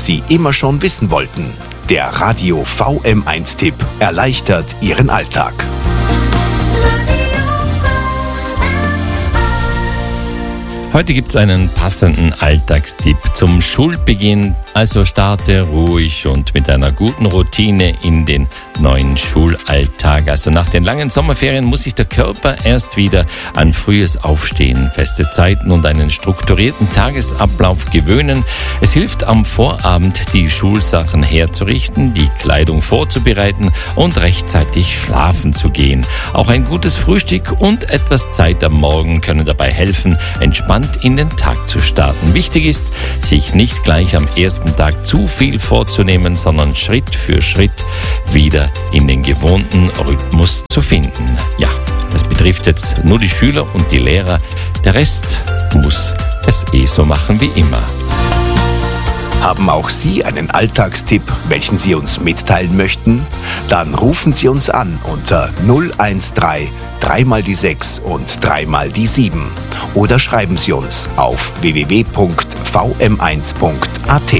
Sie immer schon wissen wollten. Der Radio VM1-Tipp erleichtert Ihren Alltag. Heute gibt es einen passenden Alltagstipp zum Schulbeginn. Also starte ruhig und mit einer guten Routine in den neuen Schulalltag. Also nach den langen Sommerferien muss sich der Körper erst wieder an frühes Aufstehen, feste Zeiten und einen strukturierten Tagesablauf gewöhnen. Es hilft am Vorabend, die Schulsachen herzurichten, die Kleidung vorzubereiten und rechtzeitig schlafen zu gehen. Auch ein gutes Frühstück und etwas Zeit am Morgen können dabei helfen, entspannt in den Tag zu starten. Wichtig ist, sich nicht gleich am ersten Tag zu viel vorzunehmen, sondern Schritt für Schritt wieder in den gewohnten Rhythmus zu finden. Ja, das betrifft jetzt nur die Schüler und die Lehrer. Der Rest muss es so machen wie immer. Haben auch Sie einen Alltagstipp, welchen Sie uns mitteilen möchten? Dann rufen Sie uns an unter 013 3 mal die 6 und 3 mal die 7 oder schreiben Sie uns auf www.vm1.at.